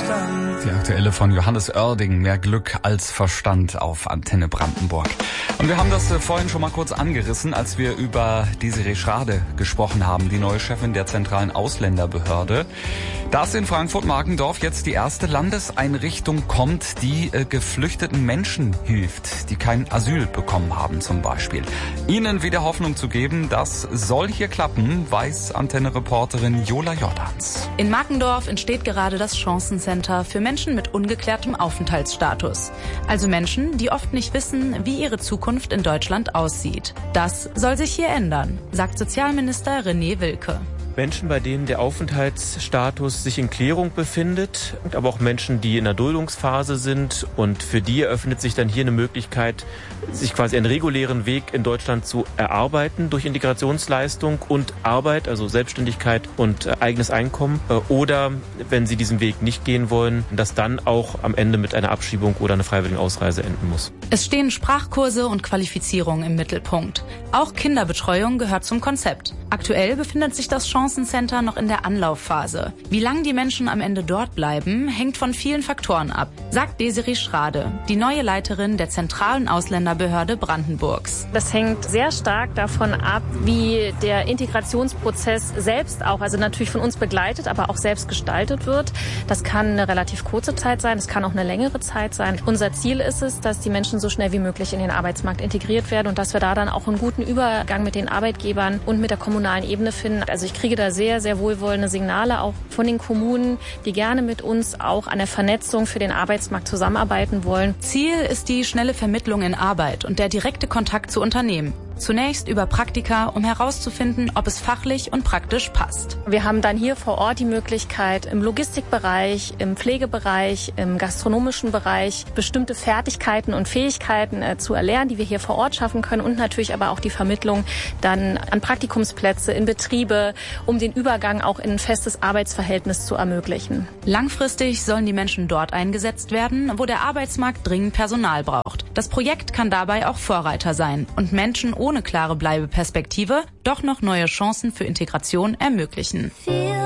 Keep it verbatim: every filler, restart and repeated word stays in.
Die aktuelle von Johannes Oerding, mehr Glück als Verstand auf Antenne Brandenburg. Und wir haben das äh, vorhin schon mal kurz angerissen, als wir über Desiree Schrade gesprochen haben, die neue Chefin der zentralen Ausländerbehörde. Dass in Frankfurt-Markendorf jetzt die erste Landeseinrichtung kommt, die äh, geflüchteten Menschen hilft, die kein Asyl bekommen haben zum Beispiel. Ihnen wieder Hoffnung zu geben, das soll hier klappen, weiß Antenne-Reporterin Jola Jordans. In Markendorf entsteht gerade das Chancencenter für Menschen mit ungeklärtem Aufenthaltsstatus. Also Menschen, die oft nicht wissen, wie ihre Zukunft in Deutschland aussieht. Das soll sich hier ändern, sagt Sozialminister René Wilke. Menschen, bei denen der Aufenthaltsstatus sich in Klärung befindet, aber auch Menschen, die in der Duldungsphase sind. Und für die eröffnet sich dann hier eine Möglichkeit, sich quasi einen regulären Weg in Deutschland zu erarbeiten durch Integrationsleistung und Arbeit, also Selbstständigkeit und äh, eigenes Einkommen. Äh, oder wenn sie diesen Weg nicht gehen wollen, das dann auch am Ende mit einer Abschiebung oder einer freiwilligen Ausreise enden muss. Es stehen Sprachkurse und Qualifizierung im Mittelpunkt. Auch Kinderbetreuung gehört zum Konzept. Aktuell befindet sich das Chancencenter noch in der Anlaufphase. Wie lange die Menschen am Ende dort bleiben, hängt von vielen Faktoren ab, sagt Desiree Schrade, die neue Leiterin der zentralen Ausländerbehörde Brandenburgs. Das hängt sehr stark davon ab, wie der Integrationsprozess selbst auch, also natürlich von uns begleitet, aber auch selbst gestaltet wird. Das kann eine relativ kurze Zeit sein, es kann auch eine längere Zeit sein. Unser Ziel ist es, dass die Menschen so schnell wie möglich in den Arbeitsmarkt integriert werden und dass wir da dann auch einen guten Übergang mit den Arbeitgebern und mit der kommunalen Ebene finden. Also ich kriege da sehr, sehr wohlwollende Signale auch von den Kommunen, die gerne mit uns auch an der Vernetzung für den Arbeitsmarkt zusammenarbeiten wollen. Ziel ist die schnelle Vermittlung in Arbeit und der direkte Kontakt zu Unternehmen. Zunächst über Praktika, um herauszufinden, ob es fachlich und praktisch passt. Wir haben dann hier vor Ort die Möglichkeit, im Logistikbereich, im Pflegebereich, im gastronomischen Bereich bestimmte Fertigkeiten und Fähigkeiten äh, zu erlernen, die wir hier vor Ort schaffen können und natürlich aber auch die Vermittlung dann an Praktikumsplätze in Betriebe, um den Übergang auch in ein festes Arbeitsverhältnis zu ermöglichen. Langfristig sollen die Menschen dort eingesetzt werden, wo der Arbeitsmarkt dringend Personal braucht. Das Projekt kann dabei auch Vorreiter sein und Menschen ohne klare Bleibeperspektive doch noch neue Chancen für Integration ermöglichen.